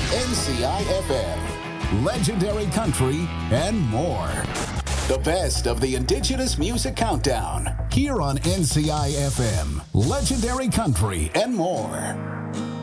NCIFM, legendary country, and more. The best of the Indigenous Music Countdown, here on NCIFM, legendary country, and more.